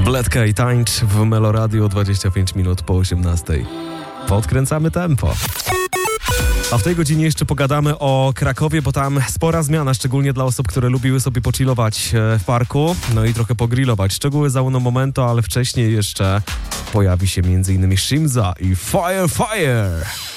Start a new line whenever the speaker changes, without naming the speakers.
Bledka i tańcz w Meloradio 25 minut po 18. Podkręcamy tempo. A w tej godzinie jeszcze pogadamy o Krakowie, bo tam spora zmiana, szczególnie dla osób, które lubiły sobie pochillować w parku, no i trochę pogrillować. Szczegóły za uno momento, ale wcześniej jeszcze pojawi się m.in. Shimza i Fire Fire.